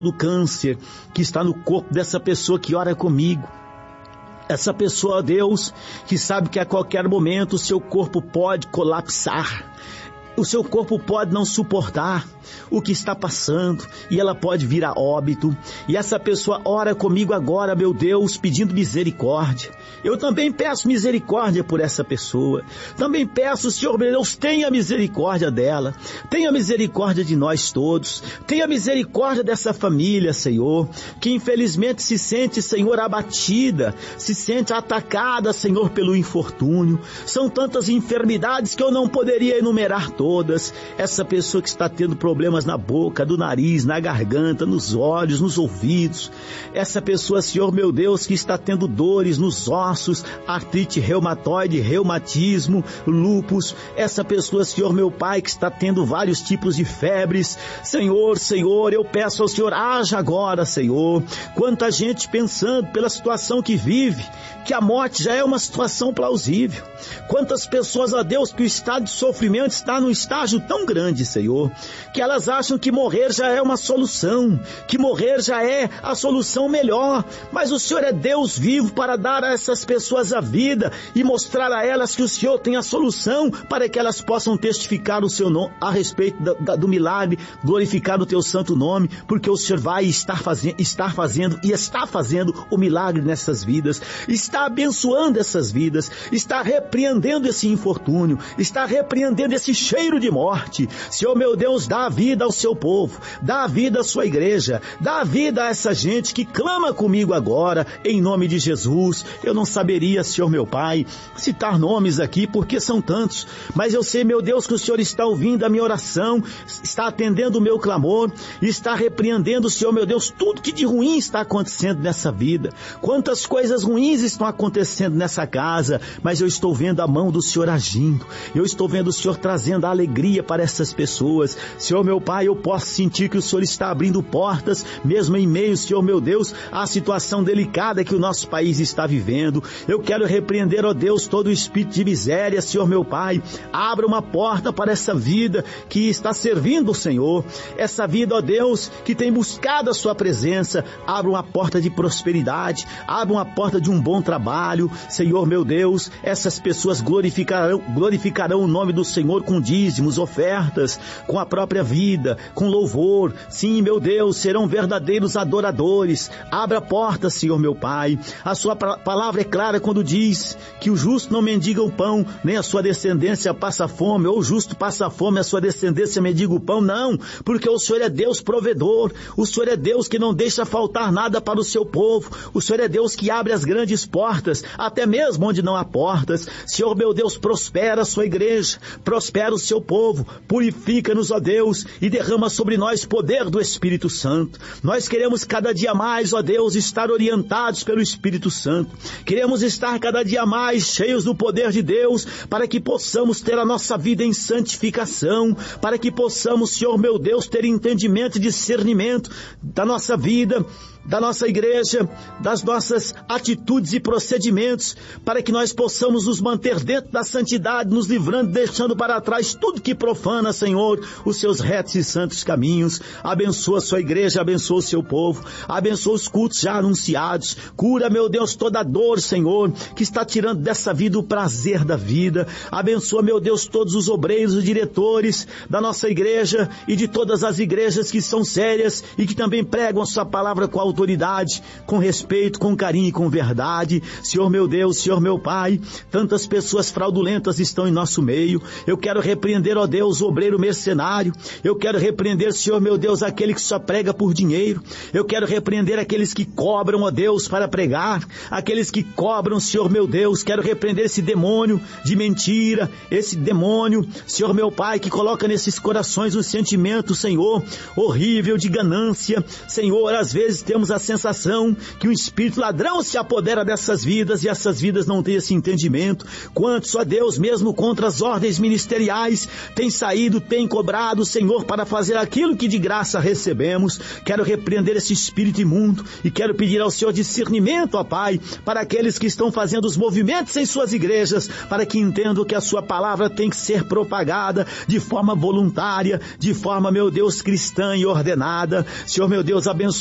do câncer que está no corpo dessa pessoa que ora comigo. Essa pessoa, ó Deus, que sabe que a qualquer momento o seu corpo pode colapsar. O seu corpo pode não suportar o que está passando e ela pode vir a óbito. E essa pessoa ora comigo agora, meu Deus, pedindo misericórdia. Eu também peço misericórdia por essa pessoa. Também peço, Senhor, meu Deus, tenha misericórdia dela. Tenha misericórdia de nós todos. Tenha misericórdia dessa família, Senhor, que infelizmente se sente, Senhor, abatida, se sente atacada, Senhor, pelo infortúnio. São tantas enfermidades que eu não poderia enumerar todas. Essa pessoa que está tendo problemas na boca, do nariz, na garganta, nos olhos, nos ouvidos. Essa pessoa, Senhor, meu Deus, que está tendo dores nos ossos, artrite reumatoide, reumatismo, lúpus. Essa pessoa, Senhor, meu Pai, que está tendo vários tipos de febres. Senhor, eu peço ao Senhor, haja agora, Senhor. Quanta gente pensando pela situação que vive, que a morte já é uma situação plausível. Quantas pessoas, ó Deus, que o estado de sofrimento está num estágio tão grande, Senhor, que elas acham que morrer já é uma solução, que morrer já é a solução melhor. Mas o Senhor é Deus vivo para dar a essas pessoas a vida e mostrar a elas que o Senhor tem a solução para que elas possam testificar o seu nome a respeito do milagre, glorificar o teu santo nome, porque o Senhor vai estar fazendo e está fazendo o milagre nessas vidas, está abençoando essas vidas, está repreendendo esse infortúnio, está repreendendo esse cheiro de morte. Senhor meu Deus, dá vida ao seu povo, dá vida à sua igreja, dá vida a essa gente que clama comigo agora, em nome de Jesus. Eu não saberia, Senhor meu Pai, citar nomes aqui, porque são tantos, mas eu sei, meu Deus, que o Senhor está ouvindo a minha oração, está atendendo o meu clamor, está repreendendo, Senhor meu Deus, tudo que de ruim está acontecendo nessa vida. Quantas coisas ruins estão acontecendo nessa casa, mas eu estou vendo a mão do Senhor agindo, eu estou vendo o Senhor trazendo a alegria para essas pessoas. Senhor meu Pai, eu posso sentir que o Senhor está abrindo portas, mesmo em meio, Senhor meu Deus, à situação delicada que o nosso país está vivendo. Eu quero repreender, ó Deus, todo o espírito de miséria, Senhor meu Pai. Abra uma porta para essa vida que está servindo o Senhor, essa vida, ó Deus, que tem buscado a sua presença. Abra uma porta de prosperidade, abra uma porta de um bom trabalho, Senhor meu Deus. Essas pessoas glorificarão o nome do Senhor com dízimos, ofertas, com a própria vida, com louvor. Sim, meu Deus, serão verdadeiros adoradores. Abra a porta, Senhor meu Pai. A sua palavra é clara quando diz que o justo não mendiga o pão, nem a sua descendência passa fome, ou o justo passa fome, a sua descendência mendiga o pão. Não, porque o Senhor é Deus provedor, o Senhor é Deus que não deixa faltar nada para o seu povo, o Senhor é Deus que abre as grandes portas, até mesmo onde não há portas. Senhor meu Deus, prospera a sua igreja, prospera o seu povo, purifica-nos, ó Deus, e derrama sobre nós poder do Espírito Santo. Nós queremos cada dia mais, ó Deus, estar orientados pelo Espírito Santo. Queremos estar cada dia mais cheios do poder de Deus, para que possamos ter a nossa vida em santificação, para que possamos, Senhor meu Deus, ter entendimento e discernimento da nossa vida, da nossa igreja, das nossas atitudes e procedimentos, para que nós possamos nos manter dentro da santidade, nos livrando, deixando para trás tudo que profana, Senhor, os seus retos e santos caminhos. Abençoa a sua igreja, abençoa o seu povo, abençoa os cultos já anunciados. Cura, meu Deus, toda dor, Senhor, que está tirando dessa vida o prazer da vida. Abençoa, meu Deus, todos os obreiros e diretores da nossa igreja e de todas as igrejas que são sérias e que também pregam a sua palavra com autoridade, com respeito, com carinho e com verdade. Senhor meu Deus, Senhor meu Pai, tantas pessoas fraudulentas estão em nosso meio. Eu quero repreender, ó Deus, o obreiro mercenário. Eu quero repreender, Senhor meu Deus, aquele que só prega por dinheiro. Eu quero repreender aqueles que cobram, ó Deus, para pregar, aqueles que cobram, Senhor meu Deus. Quero repreender esse demônio de mentira, esse demônio, Senhor meu Pai, que coloca nesses corações um sentimento, Senhor, horrível de ganância. Senhor, às vezes temos temos a sensação que o espírito ladrão se apodera dessas vidas e essas vidas não têm esse entendimento. Quantos, ó Deus, mesmo contra as ordens ministeriais, têm saído, têm cobrado, Senhor, para fazer aquilo que de graça recebemos. Quero repreender esse espírito imundo e quero pedir ao Senhor discernimento, ó Pai, para aqueles que estão fazendo os movimentos em suas igrejas, para que entendam que a sua palavra tem que ser propagada de forma voluntária, de forma, meu Deus, cristã e ordenada. Senhor, meu Deus, abençoe